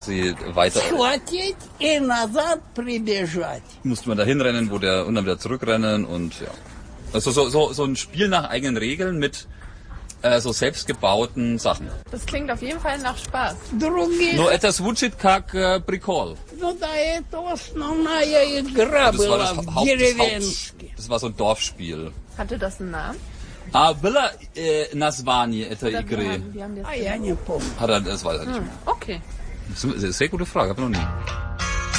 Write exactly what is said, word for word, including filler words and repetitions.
sie weiter. Схватить и назад прибежать. Musste man da hinrennen, wo der und dann wieder zurückrennen und ja. Also so so so ein Spiel nach eigenen Regeln mit äh, so selbstgebauten Sachen. Das klingt auf jeden Fall nach Spaß. Других. No, это звучит как äh, прикол. Ну да, это основная игра Das war была das, в Haupt, das, деревенске. Haupt, das war so ein Dorfspiel. Hatte das einen Namen? А было äh, название этой Oder wie игры? haben, wie haben die das А я не помню. Hat er, das weiß er nicht Hm, mehr. okay. Das ist eine sehr gute Frage, habe ich noch nie.